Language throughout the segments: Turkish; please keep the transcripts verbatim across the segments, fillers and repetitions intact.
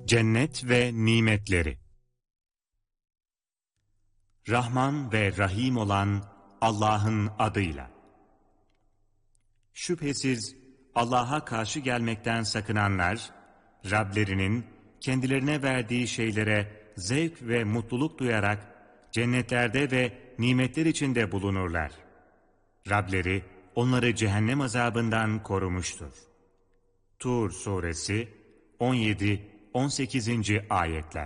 Cennet ve nimetleri. Rahman ve Rahim olan Allah'ın adıyla. Şüphesiz Allah'a karşı gelmekten sakınanlar, Rablerinin kendilerine verdiği şeylere zevk ve mutluluk duyarak cennetlerde ve nimetler içinde bulunurlar. Rableri onları cehennem azabından korumuştur. Tur Suresi on yedi on sekizinci ayetler.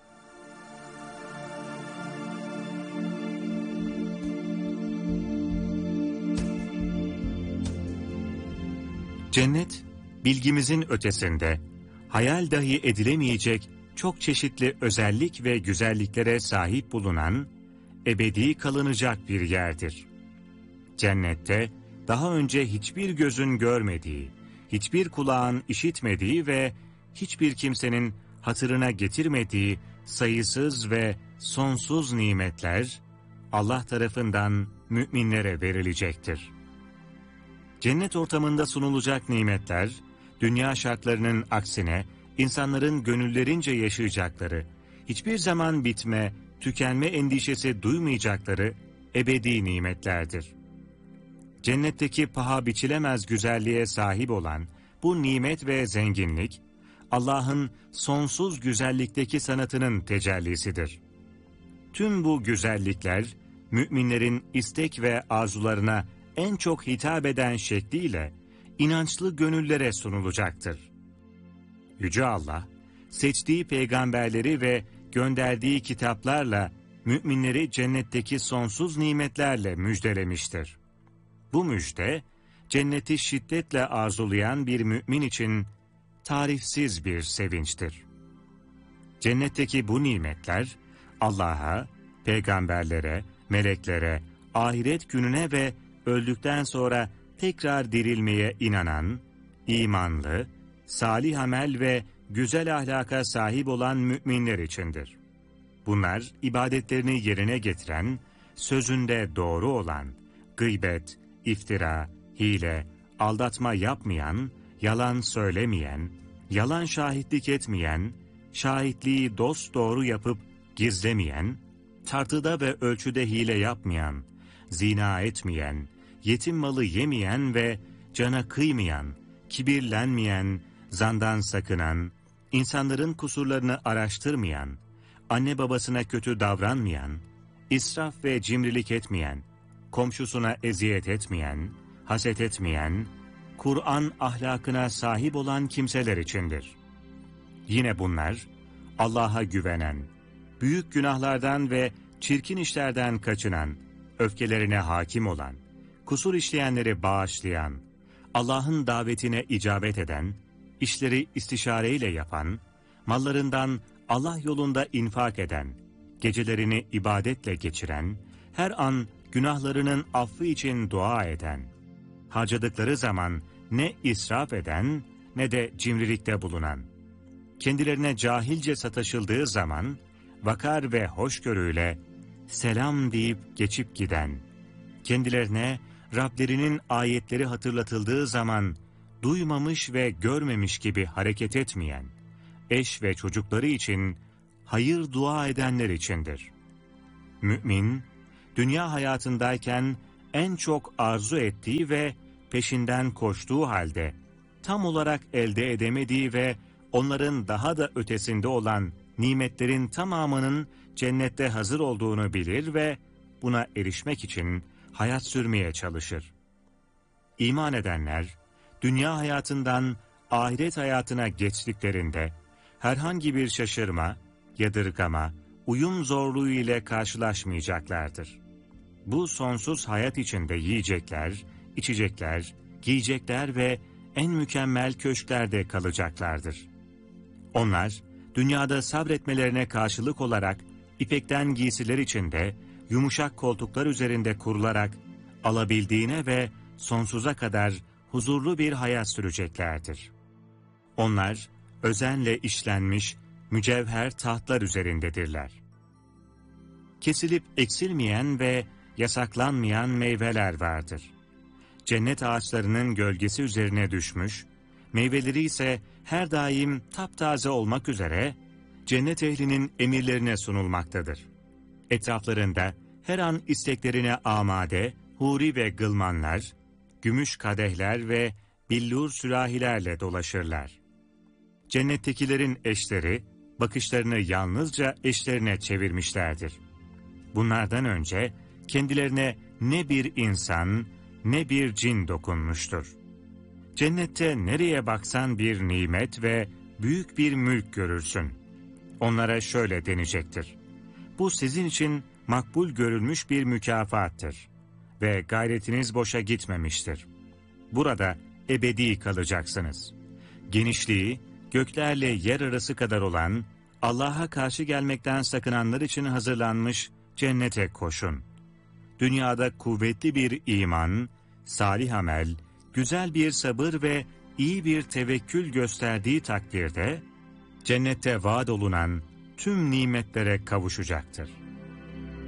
Cennet, bilgimizin ötesinde, hayal dahi edilemeyecek çok çeşitli özellik ve güzelliklere sahip bulunan, ebedi kalınacak bir yerdir. Cennette, daha önce hiçbir gözün görmediği, hiçbir kulağın işitmediği ve hiçbir kimsenin hatırına getirmediği sayısız ve sonsuz nimetler, Allah tarafından müminlere verilecektir. Cennet ortamında sunulacak nimetler, dünya şartlarının aksine insanların gönüllerince yaşayacakları, hiçbir zaman bitme, tükenme endişesi duymayacakları ebedi nimetlerdir. Cennetteki paha biçilemez güzelliğe sahip olan bu nimet ve zenginlik, Allah'ın sonsuz güzellikteki sanatının tecellisidir. Tüm bu güzellikler, müminlerin istek ve arzularına en çok hitap eden şekliyle inançlı gönüllere sunulacaktır. Yüce Allah, seçtiği peygamberleri ve gönderdiği kitaplarla müminleri cennetteki sonsuz nimetlerle müjdelemiştir. Bu müjde, cenneti şiddetle arzulayan bir mümin için tarifsiz bir sevinçtir. Cennetteki bu nimetler, Allah'a, peygamberlere, meleklere, ahiret gününe ve öldükten sonra tekrar dirilmeye inanan, imanlı, salih amel ve güzel ahlaka sahip olan müminler içindir. Bunlar, ibadetlerini yerine getiren, sözünde doğru olan, gıybet, iftira, hile, aldatma yapmayan, yalan söylemeyen, yalan şahitlik etmeyen, şahitliği dosdoğru yapıp gizlemeyen, tartıda ve ölçüde hile yapmayan, zina etmeyen, yetim malı yemeyen ve cana kıymayan, kibirlenmeyen, zandan sakınan, insanların kusurlarını araştırmayan, anne babasına kötü davranmayan, israf ve cimrilik etmeyen, komşusuna eziyet etmeyen, haset etmeyen, Kur'an ahlakına sahip olan kimseler içindir. Yine bunlar, Allah'a güvenen, büyük günahlardan ve çirkin işlerden kaçınan, öfkelerine hakim olan, kusur işleyenleri bağışlayan, Allah'ın davetine icabet eden, işleri istişareyle yapan, mallarından Allah yolunda infak eden, gecelerini ibadetle geçiren, her an günahlarının affı için dua eden, harcadıkları zaman ne israf eden ne de cimrilikte bulunan, kendilerine cahilce sataşıldığı zaman vakar ve hoşgörüyle selam deyip geçip giden, kendilerine Rablerinin ayetleri hatırlatıldığı zaman duymamış ve görmemiş gibi hareket etmeyen, eş ve çocukları için hayır dua edenler içindir. Mümin, dünya hayatındayken en çok arzu ettiği ve peşinden koştuğu halde tam olarak elde edemediği ve onların daha da ötesinde olan nimetlerin tamamının cennette hazır olduğunu bilir ve buna erişmek için hayat sürmeye çalışır. İman edenler, dünya hayatından ahiret hayatına geçtiklerinde herhangi bir şaşırma, yadırgama, uyum zorluğu ile karşılaşmayacaklardır. Bu sonsuz hayat içinde yiyecekler, içecekler, giyecekler ve en mükemmel köşklerde kalacaklardır. Onlar, dünyada sabretmelerine karşılık olarak ipekten giysiler içinde, yumuşak koltuklar üzerinde kurularak, alabildiğine ve sonsuza kadar huzurlu bir hayat süreceklerdir. Onlar, özenle işlenmiş, mücevher tahtlar üzerindedirler. Kesilip eksilmeyen ve yasaklanmayan meyveler vardır. Cennet ağaçlarının gölgesi üzerine düşmüş, meyveleri ise her daim taptaze olmak üzere cennet ehlinin emirlerine sunulmaktadır. Etraflarında her an isteklerine amade, huri ve gılmanlar, gümüş kadehler ve billur sürahilerle dolaşırlar. Cennettekilerin eşleri, bakışlarını yalnızca eşlerine çevirmişlerdir. Bunlardan önce kendilerine ne bir insan ne bir cin dokunmuştur. Cennette nereye baksan bir nimet ve büyük bir mülk görürsün. Onlara şöyle denecektir: bu sizin için makbul görülmüş bir mükafattır ve gayretiniz boşa gitmemiştir. Burada ebedi kalacaksınız. Genişliği, göklerle yer arası kadar olan, Allah'a karşı gelmekten sakınanlar için hazırlanmış cennete koşun. Dünyada kuvvetli bir iman, salih amel, güzel bir sabır ve iyi bir tevekkül gösterdiği takdirde, cennette vaad olunan tüm nimetlere kavuşacaktır.